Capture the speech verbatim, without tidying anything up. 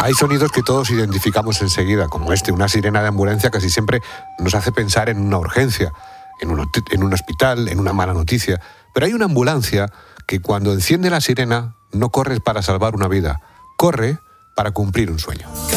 Hay sonidos que todos identificamos enseguida, como este, una sirena de ambulancia casi siempre nos hace pensar en una urgencia, en un, en un hospital, en una mala noticia. Pero hay una ambulancia que cuando enciende la sirena no corre para salvar una vida, corre para cumplir un sueño.